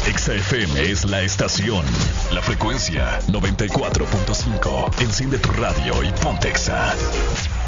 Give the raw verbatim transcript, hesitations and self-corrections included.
Exa F M es la estación. La frecuencia noventa y cuatro punto cinco. Enciende tu radio y ponte Exa.